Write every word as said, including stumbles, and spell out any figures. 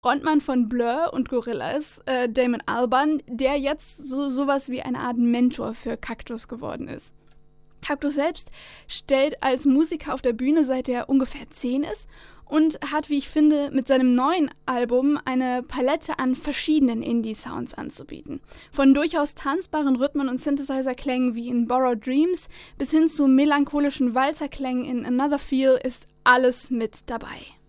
Frontmann von Blur und Gorillaz, äh, Damon Albarn, der jetzt so sowas wie eine Art Mentor für Cactus geworden ist. Cactus selbst stellt als Musiker auf der Bühne, seit er ungefähr zehn ist, und hat, wie ich finde, mit seinem neuen Album eine Palette an verschiedenen Indie-Sounds anzubieten. Von durchaus tanzbaren Rhythmen und Synthesizer-Klängen wie in Borrowed Dreams bis hin zu melancholischen Walzerklängen in Another Feel ist alles mit dabei.